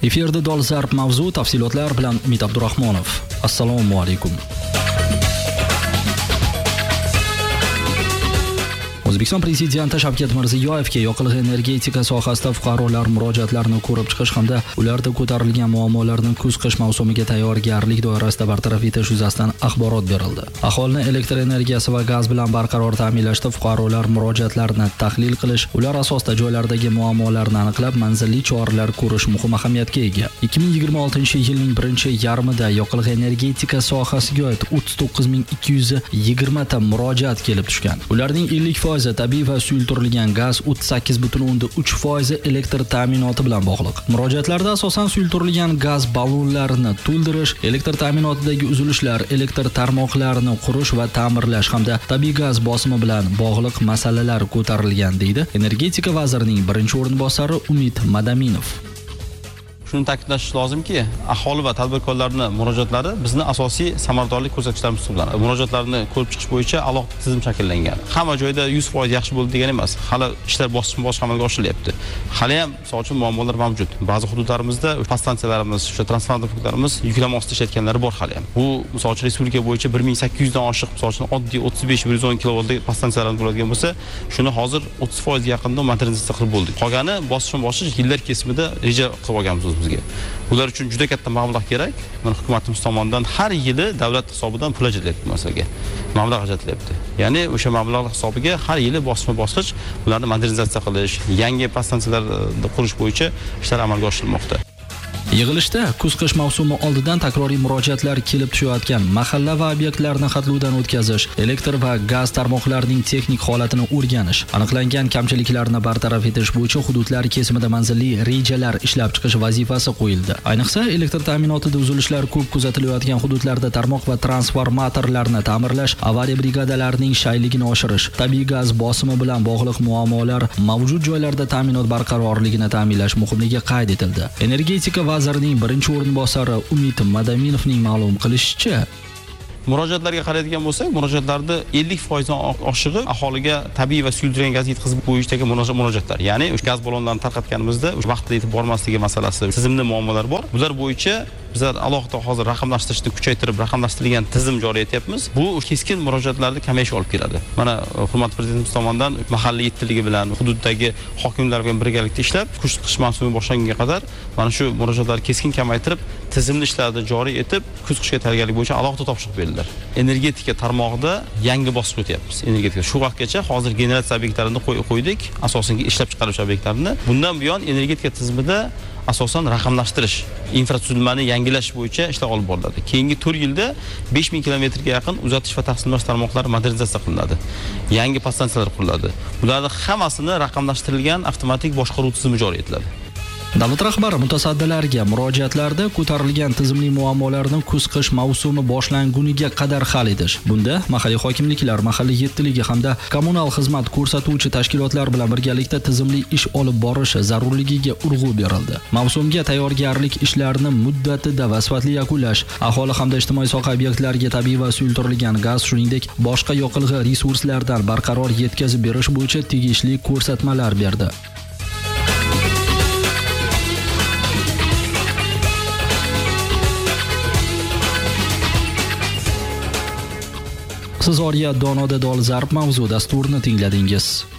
Efirda dolzarb mavzu, tafsilotlar bilan Umid Abdurahmonov. Assalomu alaykum. O'zbekiston Prezidenti Shavkat Mirziyoyevga yoqilg'i energetika sohasida fuqarolar murojaatlarini ko'rib chiqish hamda ularda ko'tarilgan muammolarni kuz-qish mavsumiga tayyorgarlik doirasida bartaraf etish yuzasidan axborot berildi. Aholini elektr energiyasi va gaz bilan barqaror ta'minlashda fuqarolar murojaatlarini tahlil qilish, ular asosida joylardagi muammolarni aniqlab, manzilli choralar ko'rish muhim ahamiyatga ega. 2026-yilning birinchi yarmida yoqilg'i energetika sohasiga oid 39220 ta murojaat kelib tushgan. Ularning 50% tabiiy va suyultirilgan gaz, 38.3% elektr ta'minoti bilan bog'liq. Murojaatlarda asosan suyultirilgan gaz ballonlarini to'ldirish, elektr ta'minotidagi uzilishlar, elektr tarmoqlarini qurish va ta'mirlash hamda tabiiy gaz bosimi bilan bog'liq masalalar ko'tarilgan, deydi Energetika vazirining birinchi o'rinbosari Umid Madaminov. Shuni ta'kidlash lozimki, aholi va tadbirkorlarning murojaatlari bizning asosiy samaradorlik ko'rsatkichlarimiz hisoblanadi. Murojaatlarni ko'rib chiqish bo'yicha alohida tizim shakllangan. Hamma joyda 100% yaxshi bo'ldi degani emas. Hali ishlar bosqichma-bosqich amalga oshirilyapti. Hali ham misol uchun muammolar mavjud. Ba'zi hududlarimizda podstansiyalarimiz, o'sha transformator punktlarimiz yuklama ostida ishlayotganlari bor hali ham. Bu misol uchun respublika bo'yicha 1800 dan oshiq, misol uchun oddiy 35-110 kilovoltlik podstansiyalar bo'ladigan bo'lsa, shuni hozir 30% yaqinda modernizatsiya qilib bo'ldik. Qolgani bosqichma-bosqich yillar kesimida reja qilib olganmiz o'zimizga. Ular uchun juda katta mablag' kerak. Mana hukumatimiz tomonidan har yili davlat hisobidan pul ajratilyapti masalan. Mablag' ajratilyapti. Ya'ni o'sha mablag' hisobiga har yili bosqichma-bosqich ularni modernizatsiya qilish, yangi podstansiyalarni qurish bo'yicha ishlar amalga oshirilmoqda. Yig'ilishda kuz-qish mavsumi oldidan takroriy murojaatlar kelib tushayotgan mahalla va obyektlarni xatlovdan o'tkazish, elektr va gaz tarmoqlarining texnik holatini o'rganish, aniqlangan kamchiliklarni bartaraf etish bo'yicha hududlar kesimida manzilli rejalar ishlab chiqish vazifasi qo'yildi. Ayniqsa, elektr ta'minotida uzilishlar ko'p kuzatilayotgan hududlarda tarmoq va transformatorlarni ta'mirlash, avariya brigadalarining shayligini oshirish, tabiiy gaz bosimi bilan bog'liq muammolar, mavjud joylarda ta'minot barqarorligini ta'minlash muhimligi qayd etildi. Energetika vazirining birinchi o'rinbosari Umid Madaminovning ma'lum qilishicha, murojaatlarga qaraydigan bo'lsak, murojaatlarda 50% dan oshig'i aholiga tabiiy va suyultirilgan gaz yetkazib qo'yishdagi murojaatlar. Ya'ni o'sha gaz ballonlarini tarqatganimizda vaqtida yetib bormasligi masalasi, tizimli muammolar bor. Bular bo'yicha bizlar alohida hozir raqamlashtirishni kuchaytirib, raqamlashtirilgan tizim joriy etyapmiz. Bu keskin murojaatlarni kamayishga olib keladi. Mana hurmatli prezidentimiz tomonidan mahalliy yetkaziligi bilan hududdagi hokimlar bilan birgalikda ishlab, kuz-qish mavsumi boshlangunga qadar mana shu murojaatlarni keskin kamaytirib, tizimli ishlarni joriy etib, kuz-qishga tayyorgarlik bo'yicha alohida topshiriq berildi. Energetika tarmog'ida yangi bosqich o'tyapmiz. Energetika shu vaqtgacha hozir generatsiya obyektlarini qo'ydik, asosiy ishlab chiqarish obyektlarini. Bundan buyon energetika tizimida asosan raqamlashtirish, infratuzilmani yangilash bo'yicha ishlar olib boriladi. Keyingi 4 yilda 5000 kilometrga yaqin uzatish va taqsimlash tarmoqlari modernizatsiya qilinadi. Yangi podstansiyalar quriladi. Bularning hammasini raqamlashtirilgan avtomatik boshqaruv tizimi joriy etiladi. Davlat rahbari mutasaddilarga murojaatlarda ko'tarilgan tizimli muammolarni kuz-qish mavsumi boshlanguniga qadar hal etish, bunda mahalliy hokimliklar, mahalliy yetkaziligi hamda kommunal xizmat ko'rsatuvchi tashkilotlar bilan birgalikda tizimli ish olib borish zarurligiga urg'u berildi. Mavsumga tayyorgarlik ishlarini muddatida va sifatli yakunlash, aholi hamda ijtimoiy soha obyektlariga tabiiy va suyultirilgan gaz, shuningdek boshqa yoqilg'i resurslardan barqaror yetkazib berish bo'yicha tegishli ko'rsatmalar berdi. Siz Oriya Donoda dolzarb mavzu dasturini tingladingiz.